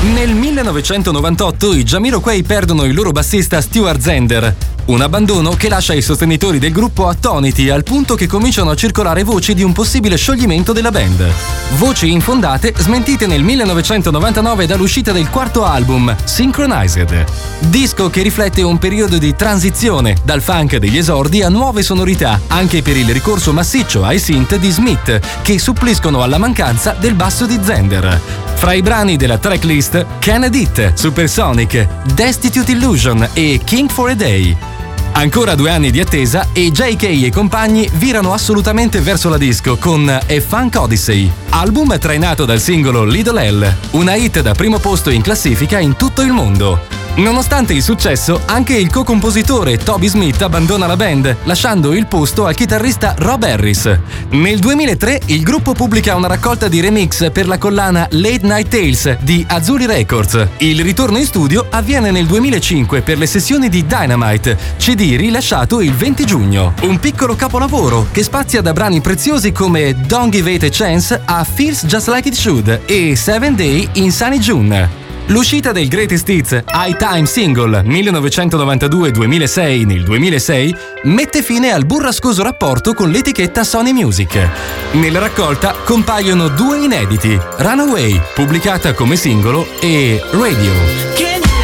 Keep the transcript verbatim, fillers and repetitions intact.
Nel millenovecentonovantotto i Jamiroquai perdono il loro bassista Stuart Zender, un abbandono che lascia i sostenitori del gruppo attoniti al punto che cominciano a circolare voci di un possibile scioglimento della band. Voci infondate smentite nel millenovecentonovantanove dall'uscita del quarto album, Synchronized. Disco che riflette un periodo di transizione dal funk degli esordi a nuove sonorità, anche per il ricorso massiccio ai synth di Smith, che suppliscono alla mancanza del basso di Zender. Fra i brani della tracklist, Can I It, Supersonic, Destitute Illusion e King for a Day. Ancora due anni di attesa e J K e compagni virano assolutamente verso la disco con A Funk Odyssey, album trainato dal singolo Little L, una hit da primo posto in classifica in tutto il mondo. Nonostante il successo, anche il co-compositore Toby Smith abbandona la band, lasciando il posto al chitarrista Rob Harris. Nel duemilatré il gruppo pubblica una raccolta di remix per la collana Late Night Tales di Azzurri Records. Il ritorno in studio avviene nel duemilacinque per le sessioni di Dynamite, C D rilasciato il venti giugno. Un piccolo capolavoro che spazia da brani preziosi come Don't Give It a Chance a Feels Just Like It Should e Seven Day in Sunny June. L'uscita del Greatest Hits High Time Single millenovecentonovantadue duemilasei nel duemilasei mette fine al burrascoso rapporto con l'etichetta Sony Music. Nella raccolta compaiono due inediti, Runaway, pubblicata come singolo, e Radio.